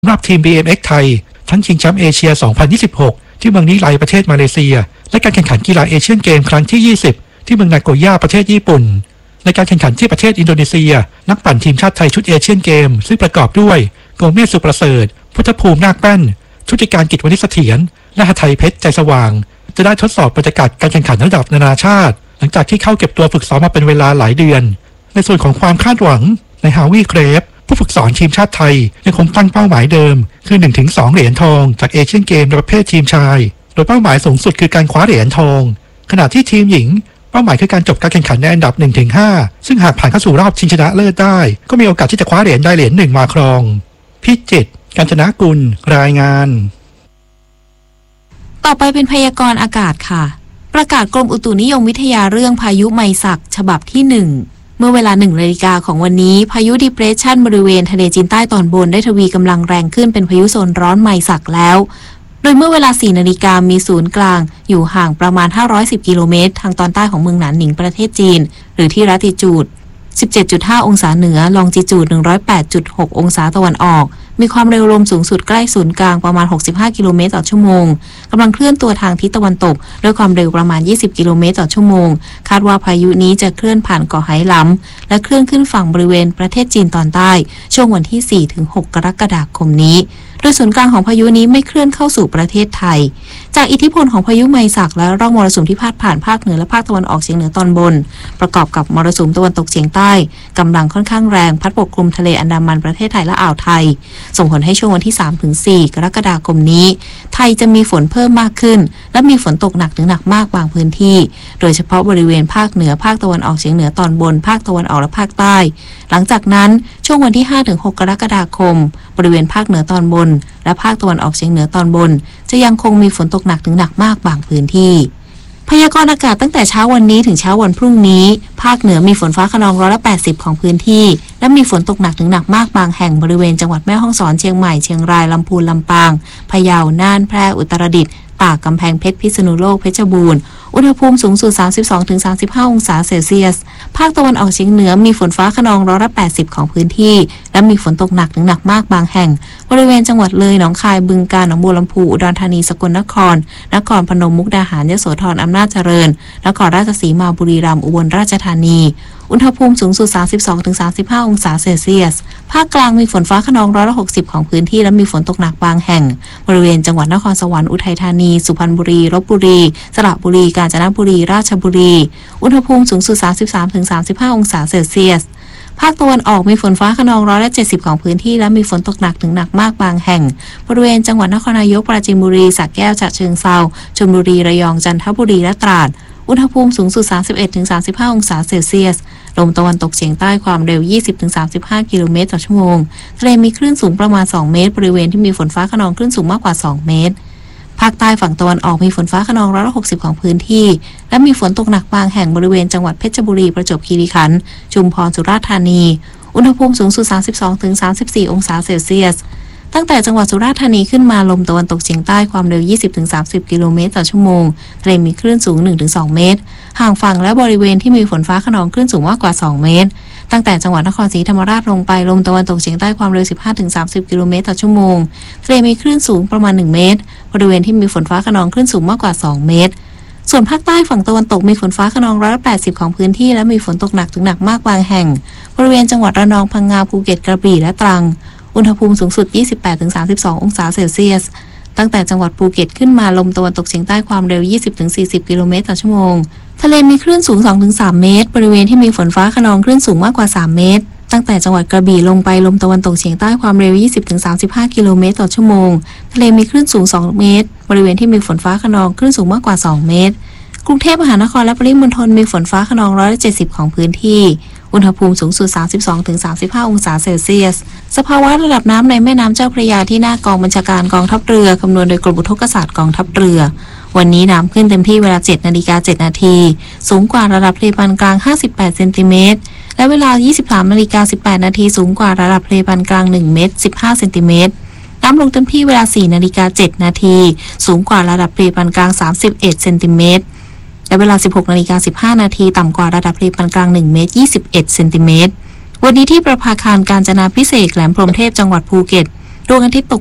สำหรับทีม BMX ไทยทั้งชิงแชมป์เอเชีย 2026 ที่เมืองนิไลประเทศมาเลเซียและการแข่งขันกีฬาเอเชียนเกมครั้งที่ 20 ที่เมืองนาโกย่าประเทศญี่ปุ่นในการแข่งขันที่ประเทศอินโดนีเซียนักปั่นทีมชาติไทยชุดเอเชียนเกมซึ่งประกอบด้วยโกเมศสุประเสริฐพุทธภูมินาคแป้นชุติการกิจวณิชเสถียรและหทัยเพชรใจสว่างจะได้ทดสอบบรรยากาศการแข่งขันระดับนานาชาติหลังจากที่เข้าเก็บตัวฝึกซ้อมมาเป็นเวลาหลายเดือนในส่วนของความคาดหวังในฮาวิเครฟผู้ฝึกสอนทีมชาติไทยยังคงตั้งเป้าหมายเดิมคือ 1-2 เหรียญทองจากเอเชียนเกมในประเภททีมชายโดยเป้าหมายสูงสุดคือการคว้าเหรียญทองขณะที่ทีมหญิงเป้าหมายคือการจบการแข่งขันในอันดับ 1-5 ซึ่งหากผ่านเข้าสู่รอบชิงชนะเลิศได้ก็มีโอกาสที่จะคว้าเหรียญได้เหรียญ1มาครองพิจิตร กาญจนกุลรายงานต่อไปเป็นพยากรณ์อากาศค่ะประกาศกรมอุตุนิยมวิทยาเรื่องพายุไมศักฉบับที่1เมื่อเวลา 1 นาฬิกาของวันนี้พายุดิเพรสชันบริเวณทะเลจีนใต้ตอนบนได้ทวีกำลังแรงขึ้นเป็นพายุโซนร้อนไมศักแล้วโดยเมื่อเวลา 4 นาฬิกามีศูนย์กลางอยู่ห่างประมาณ510กิโลเมตรทางตอนใต้ของเมืองหนานหนิงประเทศจีนหรือที่ลัติจูด 17.5 องศาเหนือลองจิจูด 108.6 องศาตะวันออกมีความเร็วลมสูงสุดใกล้ศูนย์กลางประมาณ65กิโลเมตรต่อชั่วโมงกำลังเคลื่อนตัวทางทิศตะวันตกด้วยความเร็วประมาณ20กิโลเมตรต่อชั่วโมงคาดว่าพายุนี้จะเคลื่อนผ่านเกาะไหหลำและเคลื่อนขึ้นฝั่งบริเวณประเทศจีนตอนใต้ช่วงวันที่ 4-6 กรกฎาคมนี้โดยศูนย์กลางของพายุนี้ไม่เคลื่อนเข้าสู่ประเทศไทยจากอิทธิพลของพายุไมศักและร่องมรสุมที่พาดผ่านภาคเหนือและภาคตะวันออกเฉียงเหนือตอนบนประกอบกับมรสุมตะวันตกเฉียงใต้กำลังค่อนข้างแรงพัดปกคลุมทะเลอันดามันประเทศไทยและอ่าวไทยส่งผลให้ช่วงวันที่ 3-4 กรกฎาคมนี้ไทยจะมีฝนเพิ่มมากขึ้นและมีฝนตกหนักถึงหนักมากบางพื้นที่โดยเฉพาะบริเวณภาคเหนือภาคตะวันออกเฉียงเหนือตอนบนภาคตะวันออกและภาคใต้หลังจากนั้นช่วงวันที่ 5-6 กรกฎาคมบริเวณภาคเหนือตอนบนและภาคตะวันออกเฉียงเหนือตอนบนจะยังคงมีฝนตกหนักถึงหนักมากบางพื้นที่พยากรณ์อากาศตั้งแต่เช้าวันนี้ถึงเช้าวันพรุ่งนี้ภาคเหนือมีฝนฟ้าคะนอง180ของพื้นที่และมีฝนตกหนักถึงหนักมากบางแห่งบริเวณจังหวัดแม่ฮ่องสอนเชียงใหม่เชียงรายลำพูนลำปางพะเยาน่านแพร่อุตรดิตถ์ตากกำแพงเพชรพิษณุโลกเพชรบูรณ์อุณหภูมิสูงสุด 32-35 องศาเซลเซียสภาคตะวันออกเฉียงเหนือมีฝนฟ้าคะนอง180ของพื้นที่และมีฝนตกหนักถึงหนักมากบางแห่งบริเวณจังหวัดเลยหนองคายบึงกาฬหนองบัวลำพูอุดรธานีสกลนครนครพนมมุกดาหารยโสธรอำนาจเจริญนครราชสีมาบุรีรัมย์อุบลราชธานีอุณหภูมิสูงสุด 32-35 องศาเซลเซียสภาคกลางมีฝนฟ้าคะนอง160ของพื้นที่และมีฝนตกหนักบางแห่งบริเวณจังหวัดนครสวรรค์อุทัยธานีสุพรรณบุรีลพบุรีสระบุรีกาญจนบุรีราชบุรีอุณหภูมิสูงสุด 33-35 องศาเซลเซียสภาคตะวันออกมีฝนฟ้าคะนอง170ของพื้นที่และมีฝนตกหนักถึงหนักมากบางแห่งบริเวณจังหวัดนครนายกปราจีนบุรีสระแก้วฉะเชิงเทราชลบุรีระยองจันทบุรีและตราดอุณหภูมิสูงสุด 31-35 องศาเซลเซียสลมตะวันตกเฉียงใต้ความเร็ว 20-35 กิโลเมตรต่อชั่วโมงทะเลมีคลื่นสูงประมาณ2เมตรบริเวณที่มีฝนฟ้าคะนองคลื่นสูงมากกว่า2เมตรภาคใต้ฝั่งตะวันออกมีฝนฟ้าคะนอง160ของพื้นที่และมีฝนตกหนักบางแห่งบริเวณจังหวัดเพชรบุรีประจวบคีรีขันธ์ชุมพรสุราษฎร์ธานีอุณหภูมิสูงสุด 32-34 องศาเซลเซียสตั้งแต่จังหวัดสุราษฎร์ธานีขึ้นมาลมตะวันตกเฉียงใต้ความเร็ว 20-30 กิโลเมตรต่อชั่วโมงทะเลมีคลื่นสูง 1-2 เมตรห่างฝั่งและบริเวณที่มีฝนฟ้าคะนองคลื่นสูงมากกว่า2เมตรตั้งแต่จังหวัดนครศรีธรรมราชลงไปลมตะวันตกเฉียงใต้ความเร็ว 15-30 กิโลเมตรต่อชั่วโมงทะเลมีคลื่นสูงประมาณ1เมตรบริเวณที่มีฝนฟ้าคะนองคลื่นสูงมากกว่า2เมตรส่วนภาคใต้ฝั่งตะวันตกมีฝนฟ้าคะนอง180ของพื้นที่และมีฝนตกหนักถึงหนักมากบางแห่งบริเวณจังหวัดระนองพังงาภูเก็ตกระบี่และตรังอุณหภูมิสูงสุด 28-32 องศาเซลเซียสตั้งแต่จังหวัดภูเก็ตขึ้นมาลมตะวันตกเฉียงใต้ความเร็ว 20-40 กิโลเมตรต่อชั่วโมงทะเลมีคลื่นสูง 2-3 เมตรบริเวณที่มีฝนฟ้าคะนองคลื่นสูงมากกว่า3เมตรตั้งแต่จังหวัดกระบี่ลงไปลมตะวันตกเฉียงใต้ความเร็ว 20-35 กิโลเมตรต่อชั่วโมงทะเลมีคลื่นสูง2เมตรบริเวณที่มีฝนฟ้าคะนองคลื่นสูงมากกว่า2เมตรกรุงเทพมหานครและปริมณฑลมีฝนฟ้าคะนอง170ของพื้นที่อุณหภูมิสูงสุด 32-35 องศาเซลเซียสสภาวะระดับน้ำในแม่น้ำเจ้าพระยาที่หน้ากองบัญชาการกองทัพเรือคำนวณโดยกรมอุทกศาสตร์กองทัพเรือวันนี้น้ำขึ้นเต็มที่เวลา 7:07 นาทีสูงกว่าระดับทะเลปานกลาง58เซนติเมตรและเวลา 23:18 นาทีสูงกว่าระดับทะเลปานกลาง1เมตร15เซนติเมตรน้ำลงเต็มที่เวลา 4:07 นาทีสูงกว่าระดับทะเลปานกลาง31เซนติเมตรและเวลา 16:15 นาทีต่ำกว่าระดับทะเลปานกลาง1เมตร21เซนติเมตรวันนี้ที่ประภาคารกาญจนาภิเษกแหลมพรหมเทพจังหวัดภูเก็ตดวงอาทิตย์ตก